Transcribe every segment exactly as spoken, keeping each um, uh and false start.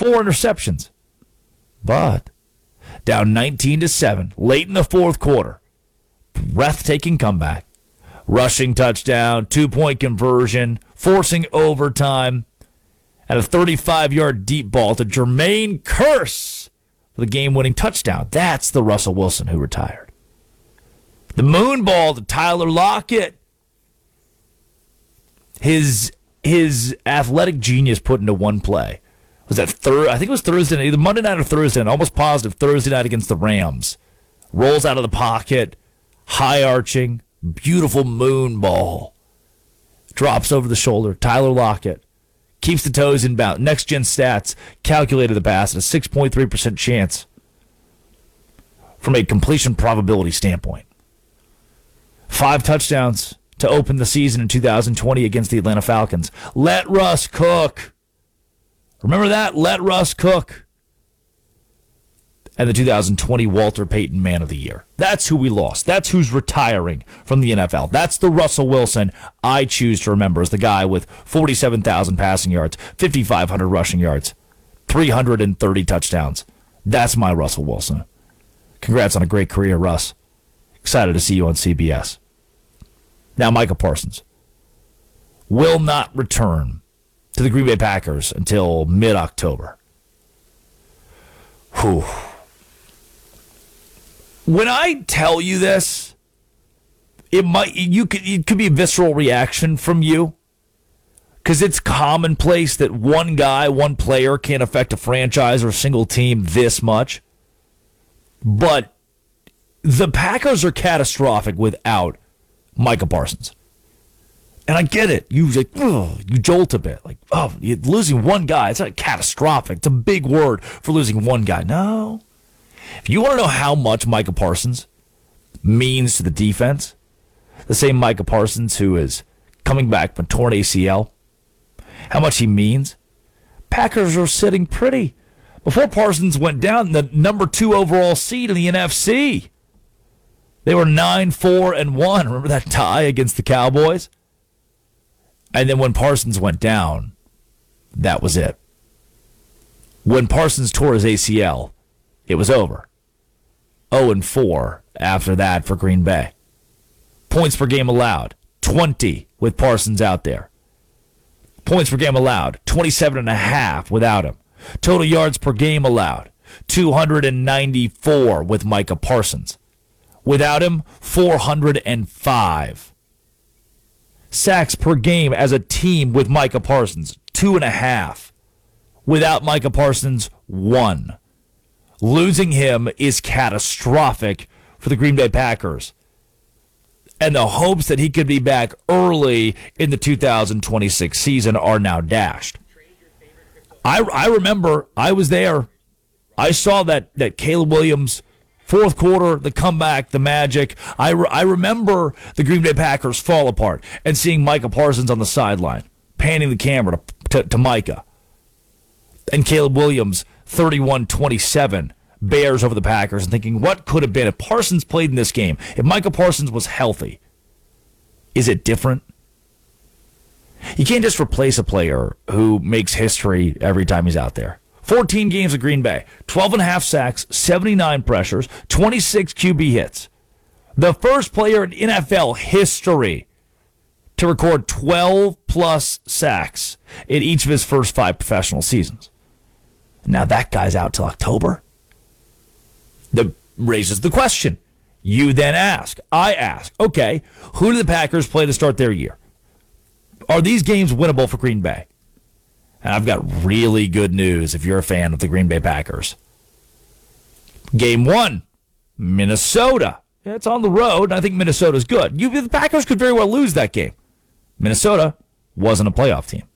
four interceptions. But down nineteen to seven, late in the fourth quarter, breathtaking comeback, rushing touchdown, two-point conversion, forcing overtime, and a thirty-five-yard deep ball to Jermaine Kearse for the game-winning touchdown. That's the Russell Wilson who retired. The moon ball to Tyler Lockett. His his athletic genius put into one play. Was that third? I think it was Thursday night, either Monday night or Thursday night, almost positive Thursday night against the Rams. Rolls out of the pocket, high arching, beautiful moon ball. Drops over the shoulder. Tyler Lockett keeps the toes in bounds. Next gen stats calculated the pass at a six point three percent chance from a completion probability standpoint. Five touchdowns to open the season in two thousand twenty against the Atlanta Falcons. Let Russ cook. Remember that? Let Russ cook. And the two thousand twenty Walter Payton Man of the Year. That's who we lost. That's who's retiring from the N F L. That's the Russell Wilson I choose to remember as the guy with forty-seven thousand passing yards, fifty-five hundred rushing yards, three hundred thirty touchdowns. That's my Russell Wilson. Congrats on a great career, Russ. Excited to see you on C B S. Now, Micah Parsons will not return to the Green Bay Packers until mid-October. Whew. When I tell you this, it might you could it could be a visceral reaction from you, because it's commonplace that one guy, one player can affect a franchise or a single team this much. But the Packers are catastrophic without Micah Parsons. And I get it. You like, ugh, you jolt a bit. Like, oh, you're losing one guy. It's not catastrophic. It's a big word for losing one guy. No. If you want to know how much Micah Parsons means to the defense, the same Micah Parsons who is coming back from torn A C L, how much he means, Packers are sitting pretty. Before Parsons went down, the number two overall seed in the N F C. They were nine, four, and one. Remember that tie against the Cowboys? And then when Parsons went down, that was it. When Parsons tore his A C L, it was over. oh and four after that for Green Bay. Points per game allowed, twenty with Parsons out there. Points per game allowed, twenty-seven and a half without him. Total yards per game allowed, two hundred ninety-four with Micah Parsons. Without him, four hundred five. Sacks per game as a team with Micah Parsons, two and a half. Without Micah Parsons, one. Losing him is catastrophic for the Green Bay Packers. And the hopes that he could be back early in the two thousand twenty-six season are now dashed. I, I remember, I was there. I saw that, that Caleb Williams fourth quarter, the comeback, the magic. I, re- I remember the Green Bay Packers fall apart and seeing Micah Parsons on the sideline, panning the camera to, to, to Micah. And Caleb Williams, thirty-one twenty-seven, Bears over the Packers, and thinking, what could have been if Parsons played in this game? If Micah Parsons was healthy, is it different? You can't just replace a player who makes history every time he's out there. fourteen games at Green Bay, twelve and a half sacks, seventy-nine pressures, twenty-six Q B hits. The first player in N F L history to record twelve-plus sacks in each of his first five professional seasons. Now that guy's out till October. That raises the question. You then ask, I ask, okay, who do the Packers play to start their year? Are these games winnable for Green Bay? And I've got really good news if you're a fan of the Green Bay Packers. Game one, Minnesota. Yeah, it's on the road, and I think Minnesota's good. You, the Packers could very well lose that game. Minnesota wasn't a playoff team.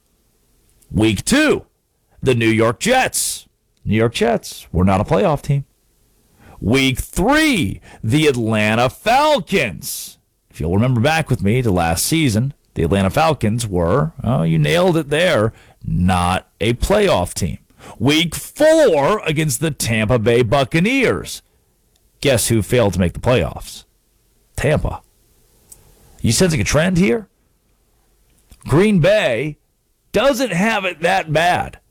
Week two, the New York Jets. New York Jets were not a playoff team. Week three, the Atlanta Falcons. If you'll remember back with me to last season, the Atlanta Falcons were, oh, you nailed it there, not a playoff team. Week four against the Tampa Bay Buccaneers. Guess who failed to make the playoffs? Tampa. You sensing a trend here? Green Bay doesn't have it that bad.